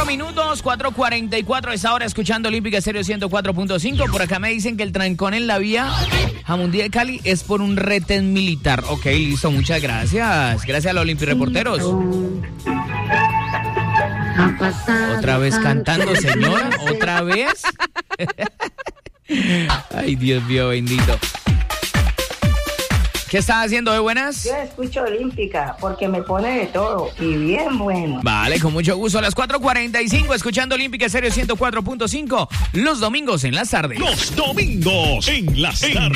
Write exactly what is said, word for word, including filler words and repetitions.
cuatro minutos, cuatro cuarenta y cuatro, es ahora escuchando Olímpica Estéreo ciento cuatro punto cinco. Por acá me dicen que el trancón en la vía Jamundí de Cali es por un retén militar. Ok, listo, muchas gracias. Gracias a los Olimpi Reporteros. Otra vez cantando, señora, otra vez. Ay, Dios mío, bendito. ¿Qué estás haciendo de buenas? Yo escucho Olímpica porque me pone de todo y bien bueno. Vale, con mucho gusto. A las cuatro cuarenta y cinco, escuchando Olímpica Estéreo ciento cuatro punto cinco. Los domingos en las tardes. Los domingos en las tardes.